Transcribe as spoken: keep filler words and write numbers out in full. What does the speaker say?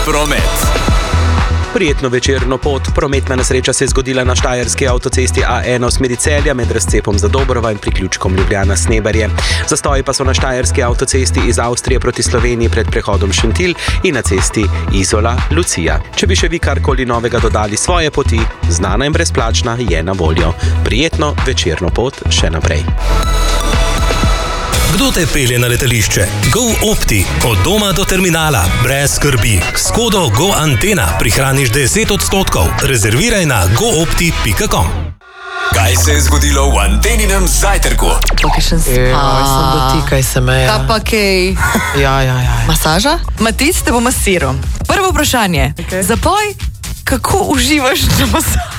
promet. Prijetno večerno pot. Prometna nesreča se je zgodila na štajerski avtocesti A ena v smeri Celja med razcepom za Dobrova in priključkom Ljubljana-Sneberje. Zastoji pa so na štajerski avtocesti iz Avstrije proti Sloveniji pred prehodom Šentilj in na cesti Izola-Lucija. Če bi še vi karkoli novega dodali svoje poti, znana in brezplačna je na voljo. Prijetno večerno pot še naprej. Kdo te pelje na letališče? GoOpti. Od doma do terminala. Brez skrbi. S kodo GoAntena prihraniš deset odstotkov. Rezerviraj na goopti pika com. Kaj se je zgodilo v Anteninem zajtrku? Kakšen spa. Sem dotikaj se meja. Ta pa kaj? Ja, ja, ja. Masaža? Matic te bo masiral. Prvo vprašanje. Okay. Zapoj, kako uživaš na masaži?